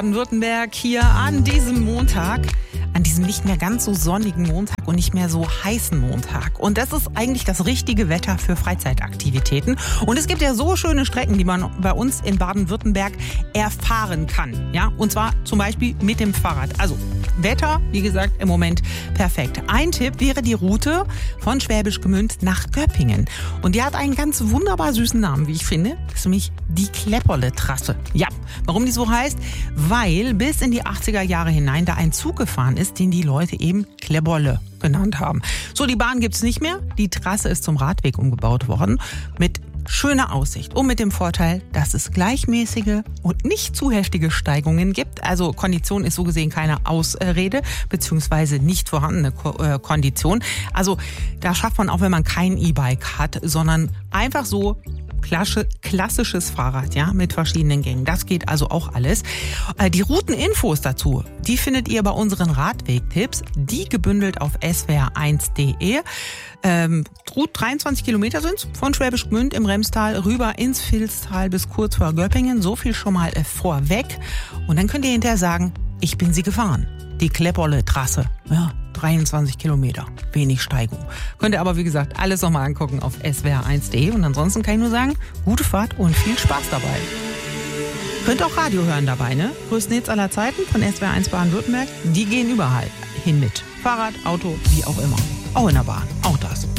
Baden-Württemberg hier an diesem Montag, an diesem nicht mehr ganz so sonnigen Montag und nicht mehr so heißen Montag. Und das ist eigentlich das richtige Wetter für Freizeitaktivitäten. Und es gibt ja so schöne Strecken, die man bei uns in Baden-Württemberg erfahren kann. Ja, und zwar zum Beispiel mit dem Fahrrad. Also Wetter, wie gesagt, im Moment perfekt. Ein Tipp wäre die Route von Schwäbisch Gmünd nach Göppingen. Und die hat einen ganz wunderbar süßen Namen, wie ich finde. Das ist nämlich die Klepperle-Trasse. Ja, warum die so heißt? Weil bis in die 80er Jahre hinein da ein Zug gefahren ist, den die Leute eben Klepperle genannt haben. So, die Bahn gibt's nicht mehr. Die Trasse ist zum Radweg umgebaut worden mit schöner Aussicht und mit dem Vorteil, dass es gleichmäßige und nicht zu heftige Steigungen gibt. Also Kondition ist so gesehen keine Ausrede, beziehungsweise nicht vorhandene Kondition. Also da schafft man auch, wenn man kein E-Bike hat, sondern einfach so klassisches Fahrrad, ja, mit verschiedenen Gängen. Das geht also auch alles. Die Routeninfos dazu, die findet ihr bei unseren Radwegtipps, die gebündelt auf swr1.de. 23 Kilometer sind's von Schwäbisch Gmünd im Remstal rüber ins Vilstal bis kurz vor Göppingen. So viel schon mal vorweg. Und dann könnt ihr hinterher sagen, ich bin sie gefahren. Die Klepperle-Trasse. Ja, 23 Kilometer. Wenig Steigung. Könnt ihr aber, wie gesagt, alles nochmal angucken auf swr1.de. Und ansonsten kann ich nur sagen, gute Fahrt und viel Spaß dabei. Könnt auch Radio hören dabei, ne? Größten Hits aller Zeiten von SWR1 Baden-Württemberg. Die gehen überall hin mit. Fahrrad, Auto, wie auch immer. Auch in der Bahn. Auch das.